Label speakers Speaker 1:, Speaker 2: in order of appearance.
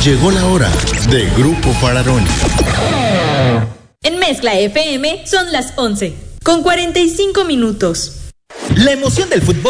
Speaker 1: Llegó la hora de Grupo Fararoni.
Speaker 2: En Mezcla FM son las 11:45.
Speaker 3: La emoción del fútbol